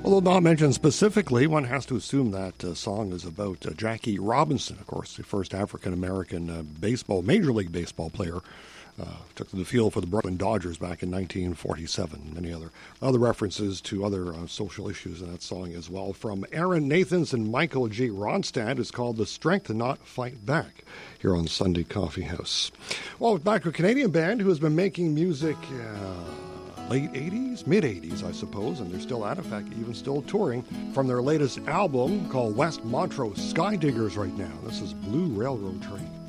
Although not mentioned specifically, one has to assume that song is about Jackie Robinson, of course, the first African-American Major League Baseball player. Took to the field for the Brooklyn Dodgers back in 1947. Many other references to other social issues in that song as well. From Aaron Nathans and Michael G. Ronstadt, is called The Strength to Not Fight Back, here on Sunday Coffee House. Well, back to a Canadian band who has been making music late 80s, mid 80s, I suppose, and they're still at it. In fact, even still touring from their latest album called West Montrose Skydiggers right now. This is Blue Railroad Train.